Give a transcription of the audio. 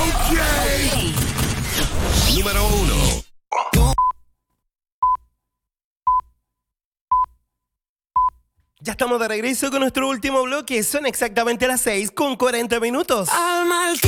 Número 1. Ya estamos de regreso con nuestro último bloque. Son exactamente las 6:40.